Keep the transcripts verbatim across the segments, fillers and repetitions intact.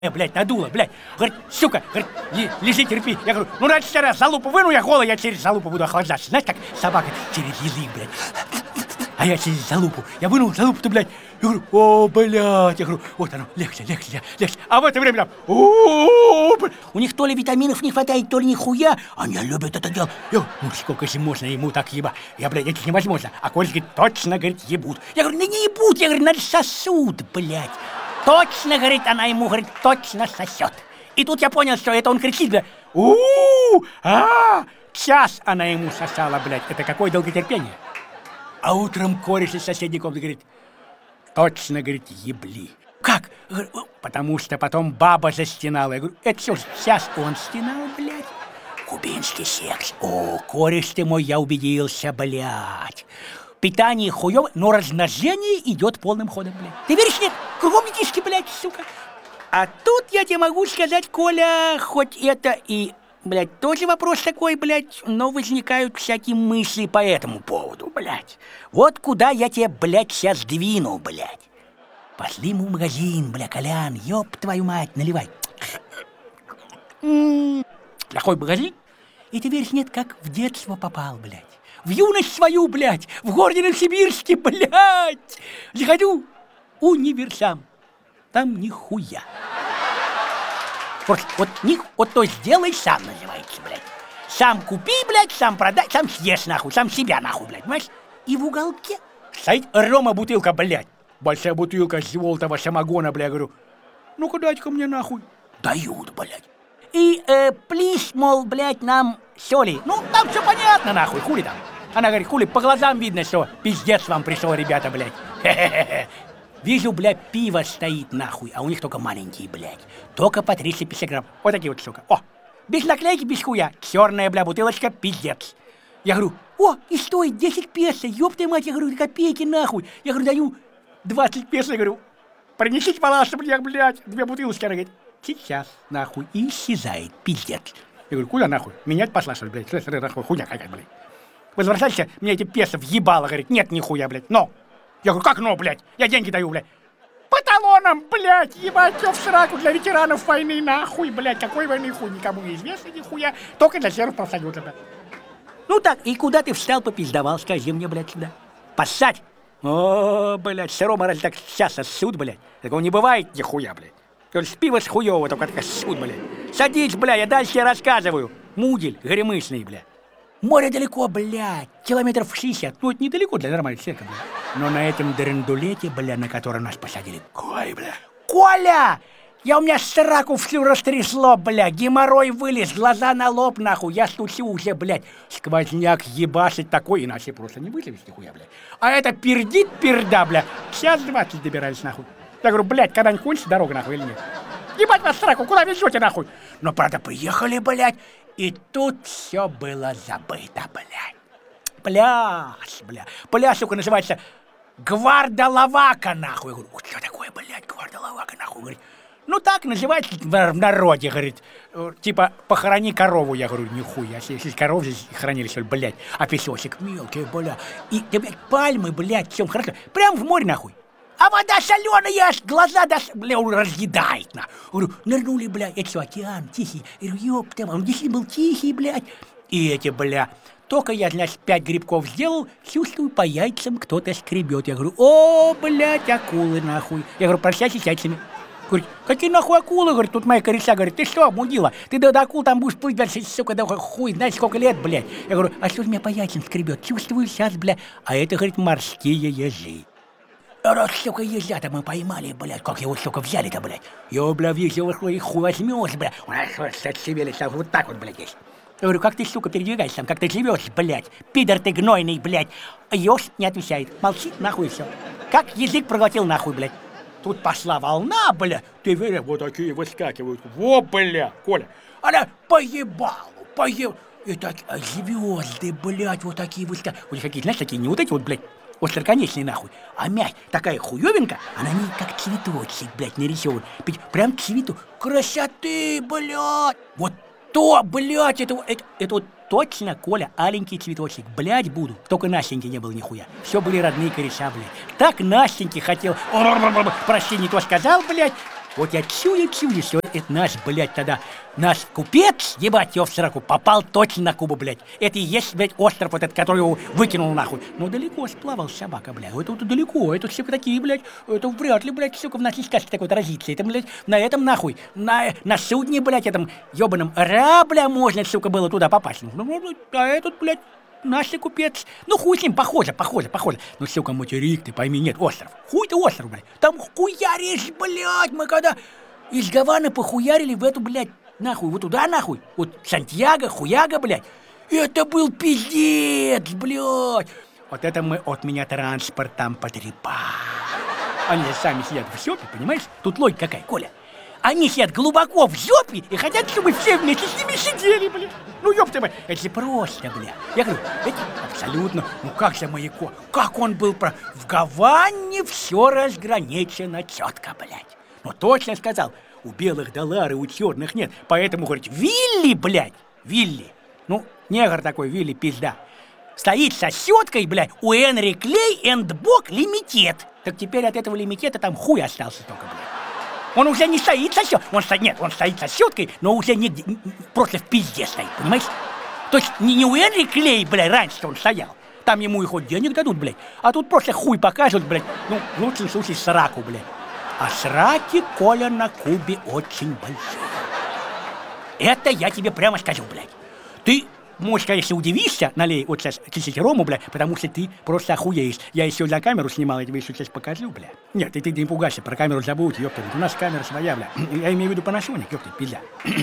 Э, блядь, надуло, блядь. Говорит, сука, говорит, лежи, терпи. Я говорю, ну раньше сейчас залупу выну, я голый, я через залупу буду охлаждаться. Знаешь, как собака через язык, блядь. А я через залупу. Я вынул залупу-то, блядь. Я говорю, о, блядь. Я говорю, вот оно, легче, легче, легче. А в это время там, о, блядь. У них то ли витаминов не хватает, то ли нихуя. Они любят это дело. Я говорю, ну сколько же можно ему так еба? Я, блядь, это невозможно. А Коля говорит, точно, говорит, ебут. Я говорю, да не ебут. Я говорю, надо сосуд, блядь. Точно, говорит, она ему, говорит, точно сосет. И тут я понял, что это он кричит, блядь. У-у-у, а час она ему сосала, блядь. Это какое долготерпение. А утром кореш из соседней комнаты говорит, точно, говорит, ебли. Как? Потому что потом баба застенала. Я говорю, это что ж, сейчас он стенал, блядь? Кубинский секс. О, кореш ты мой, я убедился, блядь. Питание хуёво, но размножение идет полным ходом, блядь. Ты веришь, нет? Кругом детишки, блядь, сука. А тут я тебе могу сказать, Коля, хоть это и, блядь, тоже вопрос такой, блядь, но возникают всякие мысли по этому поводу, блядь. Вот куда я тебе, блядь, сейчас двину, блядь. Пошли мы в магазин, бля, Колян, ёб твою мать, наливай. Плохой магазин, и ты веришь, нет, как в детство попал, блядь. В юность свою, блядь, в городе Новосибирске, блядь. Заходю, универсам, там нихуя. Вот, вот, них, вот то сделай сам называется, блядь. Сам купи, блядь, сам продай, сам съешь, нахуй, сам себя, нахуй, блядь, понимаешь? И в уголке стоит рома бутылка, блядь. Большая бутылка золотого самогона, блядь, говорю, ну-ка дайте-ка мне, нахуй. Дают, блядь. И, э, плись, мол, блядь, нам соли. Ну, там все понятно, нахуй, хули там. Она говорит, хули, по глазам видно, что пиздец вам пришел, ребята, блядь. Хе-хе-хе. Вижу, блядь, пиво стоит, нахуй, а у них только маленькие, блядь. Только по триста пятьдесят грамм. Вот такие вот, сука. О, без наклейки, без хуя. Черная, бля, бутылочка, пиздец. Я говорю, о, и стоит десять песо, ёб ты мать, я говорю, копейки, нахуй. Я говорю, даю двадцать песо, я говорю, принесите, пожалуйста, блядь, блядь, две бутылочки. Она говорит, сейчас, нахуй, и исчезает, пиздец. Я говорю, куда нахуй? Менять пошла, что ли, блядь? Смотри, нахуй, хуйня какая, блядь. Возвращайся, мне эти песо въебало, говорит, нет, нихуя, блядь, но. Я говорю, как но, блядь? Я деньги даю, блядь. По талонам, блядь, ебать, в сраку для ветеранов войны, нахуй, блядь. Какой войны, хуй, никому не известно, нихуя. Только для серых профсоюзов, блядь. Ну так, и куда ты встал, попиздовал, скажи мне, блядь, сюда. Поссать? О, блядь, сыром раз так сейчас суд, блядь. Такого не бывает, нихуя, блядь. Только пиво с хуёво, только так суд, блядь. Садись, блядь, я дальше тебе рассказываю. Мудель, горемысный, блядь. Море далеко, блядь, километров шестьдесят. Ну, это недалеко для нормальных человека, блядь. Но на этом драндулете, блядь, на котором нас посадили. Ой, блядь. Коля! Я у меня сраку всю растрясло, блядь. Геморрой вылез, глаза на лоб, нахуй. Я стучу уже, блядь. Сквозняк ебашит такой, иначе просто не вызовешь нихуя, блядь. А это пердит перда, блядь. Час двадцать добирались, нахуй. Я говорю, блядь, когда-нибудь кончится дорога, нахуй, или нет? Ебать вас сраку, куда везете, нахуй? Но, правда, приехали, блядь. И тут все было забыто, блядь. Пляж, блядь. Пляж, сука, называется Гвардалавака, нахуй. Я говорю, что такое, блядь, Гвардалавака, нахуй? Говорит, ну так называется в народе, говорит. Типа, похорони корову. Я говорю, нихуя, если корову здесь хоронили, что ли, блядь. А песочек мелкий, блядь. И, да, блядь, пальмы, блядь, всем хорошо. Прям в море, нахуй. А вода соленая, аж глаза, да, бля, разъедает, на. Говорю, нырнули, блядь, это что, океан тихий? Я говорю, ёб ты, он действительно был тихий, блядь. И эти, бля, только я, значит, пять грибков сделал, чувствую, по яйцам кто-то скребет. Я говорю, о, блядь, акулы, нахуй. Я говорю, прощайся с яйцами. Говорит, какие нахуй акулы, говорит, тут моя кореша, говорит, ты что, мудила, ты до, до акул там будешь плыть дальше, сука, да хуй, знаешь, сколько лет, блядь. Я говорю, а что же меня по яйцам скребет? Чувствую сейчас, блядь, а это, говорит, морские ежи. Раз, сука, ежа-то мы поймали, блядь, как его, сука, взяли-то, блядь. Я, бля, вижу, их хуй возьмешь, бля. У нас отсевели, вот так вот, блядь, есть. Я говорю, как ты, сука, передвигаешься там, как ты живешь, блядь. Пидор ты гнойный, блядь. Еж не отвечает, молчит, нахуй, все. Как язык проглотил, нахуй, блядь. Тут пошла волна, бля. Ты веришь, вот такие выскакивают. Во, бля, Коля. Она поебалу, поебалу. И так, звезды, блядь, вот такие выскакивают. Вот какие, знаешь, такие, не вот эти вот, блядь. Остроконечный, нахуй. А мять такая хуёвинка, она не как цветочек, блядь, нарисован. Прям цвету. Красоты, блядь. Вот то, блядь, это, это, это вот точно, Коля, аленький цветочек. Блядь, буду. Только Настеньки не было нихуя. Все были родные кореша, блядь. Так Настеньки хотел. Прости, не то сказал, блядь. Вот я чую-чую, что это наш, блядь, тогда, наш купец, ебать его в сраку, попал точно на Кубу, блядь. Это и есть, блядь, остров вот этот, который его выкинул нахуй. Но далеко сплавал собака, блядь. Это вот далеко, это все такие, блядь, это вряд ли, блядь, сука, в нашей сказке такой отразится. Это, блядь, на этом, нахуй, на, на судне, блядь, этом ебаном ра, бля, можно, сука, было туда попасть. Ну, ну, а этот, блядь, наш купец, ну хуй с ним, похоже, похоже, похоже. Ну, сука, материк, ты пойми, нет, остров. Хуй ты остров, блядь. Там хуяришь, блядь, мы когда из Гаваны похуярили в эту, блядь, нахуй, вот туда, нахуй. Вот Сантьяго, хуяга, блядь. Это был пиздец, блядь. Вот это мы от меня транспорт там потрепали. Они же сами сидят в жопе, понимаешь? Тут логика какая, Коля. Они сидят глубоко в жопе и хотят, чтобы все вместе с ними сидели, блядь. Ну, ёпта, блядь, это же просто, блядь. Я говорю, это абсолютно, ну как же Маяко, как он был про... В Гаване все разграничено четко, блядь. Ну, точно сказал, у белых доллары, у черных нет. Поэтому, говорит, Вилли, блядь, Вилли. Ну, негр такой, Вилли, пизда. Стоит со щеткой, блядь, у Энри Клей энд Бок лимитет. Так теперь от этого лимитета там хуй остался только, блядь. Он уже не стоит со щеткой, он стоит, нет, он стоит со щеткой, но уже не, просто в пизде стоит, понимаешь? То есть не, не у Энри Клей, блядь, раньше он стоял, там ему и хоть денег дадут, блядь, а тут просто хуй покажут, блядь, ну, в лучшем случае сраку, блядь. А сраки, Коля, на Кубе очень большие. Это я тебе прямо скажу, блядь. Ты... Может, конечно, удивишься, налей вот сейчас чуть-чуть рому, бля, потому что ты просто охуеешь. Я еще за камеру снимал, я тебе еще сейчас покажу, бля. Нет, ты, ты не пугайся, про камеру забудь, ёпта. У нас камера своя, бля. Я имею в виду Panasonic, ёпта, пизда.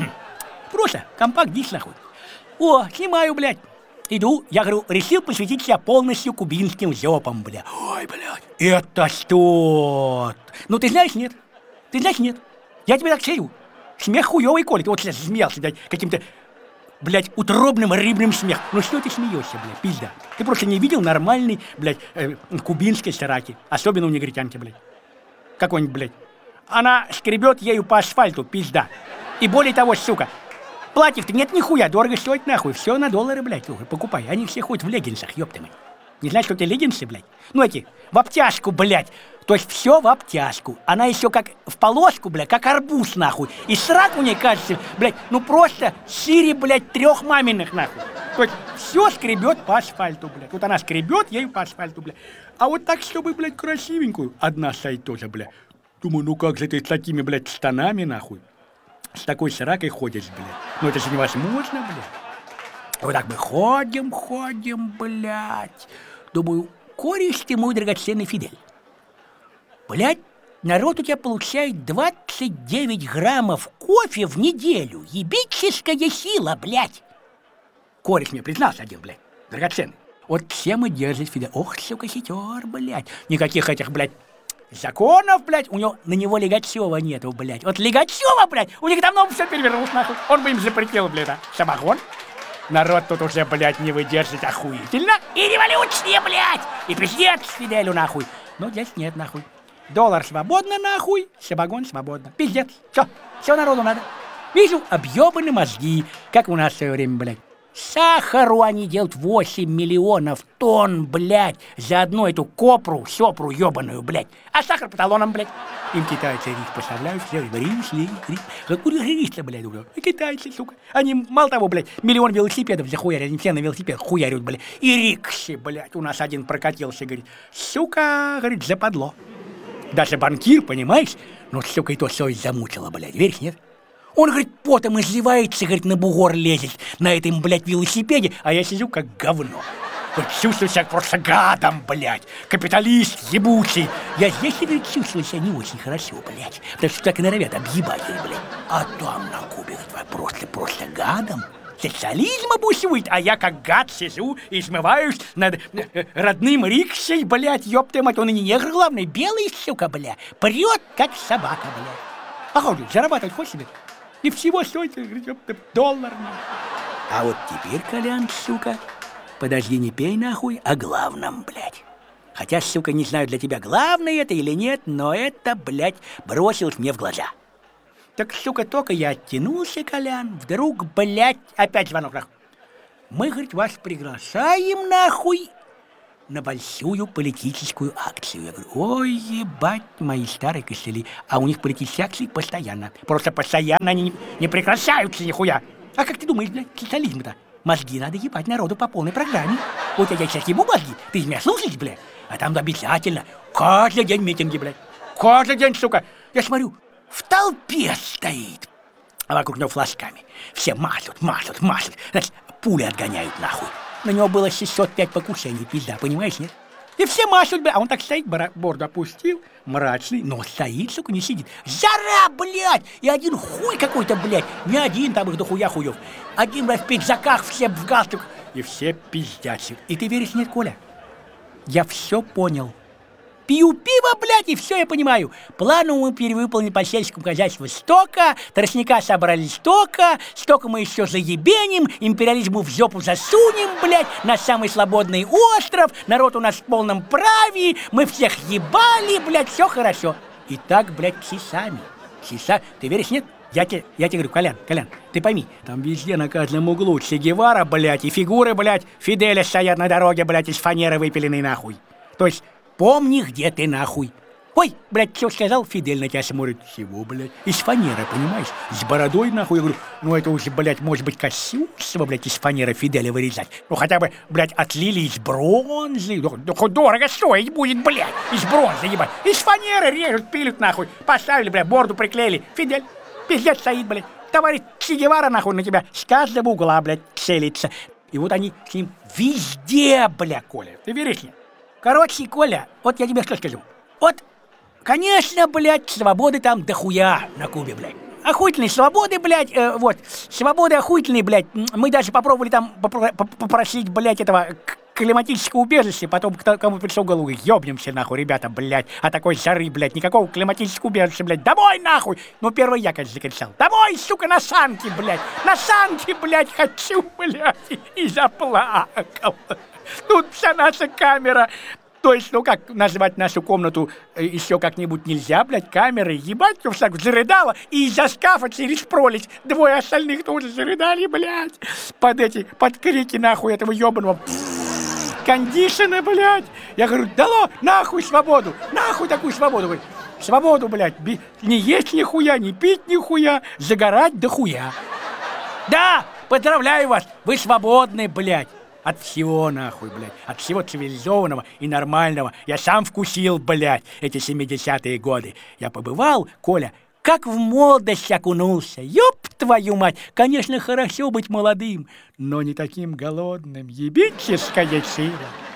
Просто компакт-диск, нахуй. О, снимаю, блядь. Иду, я говорю, решил посвятить себя полностью кубинским жопам, бля. Ой, блядь, это что? Ну, ты знаешь, нет? Ты знаешь, нет? Я тебе так скажу. Смех хуёвый, Коля, ты вот сейчас смеялся, блядь, каким-то... Блядь, утробным рыбным смех. Ну что ты смеешься, блядь, пизда? Ты просто не видел нормальной, блядь, э, кубинской сраки. Особенно у негритянки, блядь. Какой-нибудь, блядь. Она скребет ею по асфальту, пизда. И более того, сука, платьев-то нет нихуя, дорого стоит нахуй. Все на доллары, блядь, покупай. Они все ходят в леггинсах, ёпты мать. Не знаешь, что это леггинсы, блядь? Ну эти, в обтяжку, блядь. То есть все в обтяжку. Она еще как в полоску, блядь, как арбуз, нахуй. И срак у ней, кажется, блядь, ну просто шире, блядь, трех маминых, нахуй. То есть все скребет по асфальту, блядь. Вот она скребет ею по асфальту, блядь. А вот так, чтобы, блядь, красивенькую, одна стоит тоже, блядь. Думаю, ну как же ты с такими, блядь, штанами, нахуй, с такой сракой ходишь, блядь. Ну это же невозможно, блядь. Вот так мы ходим, ходим, блядь. Думаю, кореш ты мой драгоценный Фидель. Блядь, народ у тебя получает двадцать девять граммов кофе в неделю. Ебическая сила, блядь. Кореш мне признался один, блядь, драгоценный. Вот все мы держит Фидель. Ох, сука, хитер, блядь. Никаких этих, блядь, законов, блядь. У него, на него Лигачева нету, блядь. Вот Лигачева, блядь, у них давно все перевернулось, нахуй. Он бы им запретил, блядь, а? Самогон. Народ тут уже, блядь, не выдержит охуительно. И революция, блядь. И президент Фиделю, нахуй. Но здесь нет, нахуй. Доллар свободно, нахуй, самогон свободно. Пиздец. Все, все народу надо. Вижу, объебаны мозги, как у нас в свое время, блядь. Сахару они делают восемь миллионов тонн, блядь, за одну эту копру, сопру ебаную, блядь. А сахар по талонам, блядь. Им китайцы рис поставляют, все, рис, рис, рис. Откуда рис-то, блядь, уже? И китайцы, сука. Они, мало того, блядь, миллион велосипедов захуярят, они все на велосипедах хуярят, блядь. И рикши, блядь, у нас один прокатился, говорит, сука, говорит, западло. Даже банкир, понимаешь? Ну, сука, и то совесть замучила, блядь, веришь, нет? Он, говорит, потом изливается, говорит, на бугор лезет на этом, блядь, велосипеде, а я сижу как говно. Вот чувствую себя просто гадом, блядь, капиталист ебучий. Я здесь, говорит, чувствую себя не очень хорошо, блядь, потому что так и норовят объебать, блядь. А там на Кубе, говорит, просто-просто гадом. Социализм обусует, а я как гад сижу и смываюсь над родным рикшей, блядь, ёпта мать, он и не негр, главное, белый, сука, блядь, прет, как собака, блядь. А что, зарабатывать хочешь себе? И всего стоит, ёпта, доллар. А вот теперь, Колян, сука, подожди, не пей нахуй, о главном, блядь. Хотя, сука, не знаю, для тебя главное это или нет, но это, блядь, бросилось мне в глаза. Так, сука, только я оттянулся, Колян, вдруг, блядь, опять звонок, нахуй. Мы, говорит, вас приглашаем, нахуй, на большую политическую акцию. Я говорю, ой, ебать, мои старые костыли. А у них политические акции постоянно. Просто постоянно они не, не прекращаются нихуя. А как ты думаешь, блядь, социализм-то? Мозги надо ебать народу по полной программе. Вот я сейчас ебу мозги, ты меня слушаешь, блядь? А там обязательно каждый день митинги, блядь. Каждый день, сука. Я смотрю, в толпе стоит, а вокруг него флажками. Все машут, машут, машут. Значит, пули отгоняют нахуй. На него было шестьсот пять покушений, пизда, понимаешь, нет? И все машут, бля, а он так стоит, борду опустил, мрачный, но стоит, сука, не сидит. Жара, блядь! И один хуй какой-то, блядь, не один, там их дохуя хуев. Один, блядь, в пиджаках, все в галстуках, и все пиздят. И ты веришь, нет, Коля? Я все понял. Пью пиво, блядь, и все я понимаю. Плану мы перевыполнили по сельскому хозяйству столько, тростника собрали столько, столько мы еще заебеним, империализму в жопу засунем, блядь, на самый свободный остров, народ у нас в полном праве, мы всех ебали, блядь, все хорошо. И так, блядь, часами. Часа, ты веришь, нет? Я тебе, я тебе говорю, Колян, Колян, ты пойми, там везде на каждом углу Че Гевара, блядь, и фигуры, блядь, Фиделя стоят на дороге, блядь, из фанеры выпиленные нахуй. То есть, помни, где ты нахуй. Ой, блядь, что сказал? Фидель на тебя смотрит. Чего, блядь? Из фанеры, понимаешь? С бородой, нахуй. Я говорю, ну это уже, блядь, может быть, Косюсова, блядь, из фанеры Фиделя вырезать. Ну хотя бы, блядь, отлили из бронзы. Ну хоть дорого стоить будет, блядь. Из бронзы, ебать. Из фанеры режут, пилят, нахуй. Поставили, блядь, борду приклеили. Фидель, пиздец стоит, блядь. Товарищ Че Гевара, нахуй, на тебя с каждого угла, блядь, целится. И вот они с ним везде, блядь, Коля. Ты веришь мне? Короче, Коля, вот я тебе что скажу. Вот, конечно, блядь, свободы там дохуя на Кубе, блядь. Охуительные свободы, блядь, э, вот. Свободы охуительные, блядь. Мы даже попробовали там попро- попросить, блядь, этого климатического убежища. Потом кто, кому пришел в голову, ёбнемся, нахуй, ребята, блядь. А такой жары, блядь, никакого климатического убежища, блядь. Домой, нахуй! Ну, первый я, конечно, закричал. Домой, сука, на санки, блядь. На санки, блядь, хочу, блядь. И заплакал. Тут вся наша камера. То есть, ну как назвать нашу комнату еще как-нибудь нельзя, блядь, камеры, ебать, все так зарыдала, и из-за шкафа через пролить двое остальных тоже зарыдали, блядь, под эти, под крики нахуй этого ебаного кондишена, блядь. Я говорю, дало нахуй свободу, нахуй такую свободу, блядь. Свободу, блядь, не есть нихуя, не пить нихуя, загорать да хуя. Да, поздравляю вас, вы свободны, блядь. От всего, нахуй, блядь. От всего цивилизованного и нормального. Я сам вкусил, блядь, эти семидесятые годы. Я побывал, Коля, как в молодость окунулся. Ёб твою мать! Конечно, хорошо быть молодым, но не таким голодным. Ебическая сила.